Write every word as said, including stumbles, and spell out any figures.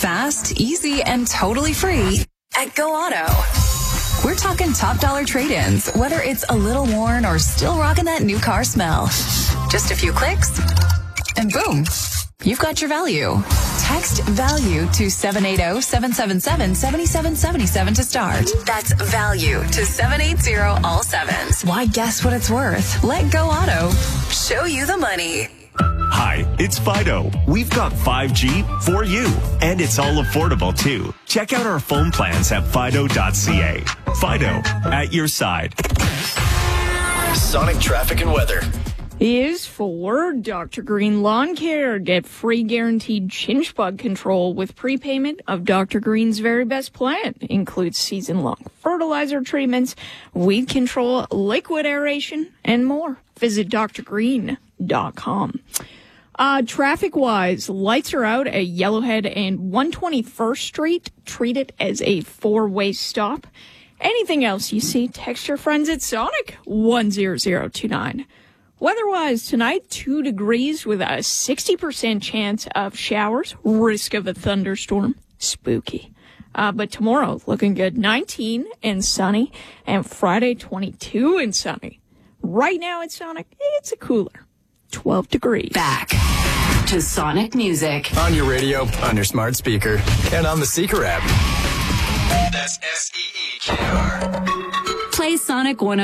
fast, easy, and totally free at Go Auto. We're talking top dollar trade-ins, whether it's a little worn or still rocking that new car smell. Just a few clicks, and boom, you've got your value. Text VALUE to seven eight zero, seven seven seven, seven seven seven seven to start. That's VALUE to seven eight zero all sevens. Why guess what it's worth? Let Go Auto show you the money. Hi, it's Fido. We've got five G for you, and it's all affordable too. Check out our phone plans at fido dot c a. Fido, at your side. Sonic traffic and weather is for Doctor Green Lawn Care. Get free guaranteed chinch bug control with prepayment of Doctor Green's very best plan. Includes season-long fertilizer treatments, weed control, liquid aeration, and more. Visit d r green dot com. Uh, traffic-wise, lights are out at Yellowhead and one hundred twenty-first Street. Treat it as a four-way stop. Anything else you see, text your friends at Sonic one zero zero two nine. Weather-wise, tonight, two degrees with a sixty percent chance of showers, risk of a thunderstorm. Spooky. Uh, but tomorrow, looking good, nineteen and sunny, and Friday, twenty-two and sunny. Right now at Sonic, it's a cooler, twelve degrees. Back to Sonic Music. on your radio, on your smart speaker, and on the Seeker app. That's S E E K R. Play Sonic one oh